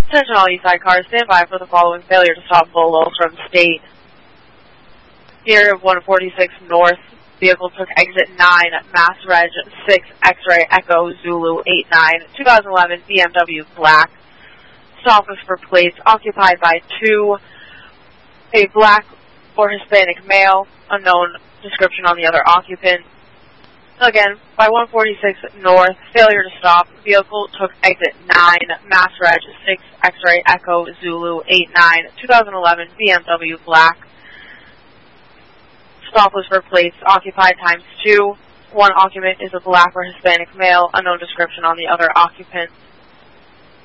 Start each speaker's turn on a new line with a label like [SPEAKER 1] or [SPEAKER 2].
[SPEAKER 1] Attention all Eastside cars, stand by for the following failure to stop Volo from state. Near 146 North, vehicle took exit 9, Mass Reg 6, X-Ray Echo Zulu 89, 2011 BMW Black. Stop was for plates occupied by 2, a black or Hispanic male, unknown description on the other occupant. Again, by 146 North, failure to stop, vehicle took exit 9, Mass Reg 6, X-Ray Echo Zulu 89, 2011 BMW Black. Stop was for plates occupied times 2. One occupant is a black or Hispanic male, unknown description on the other occupant.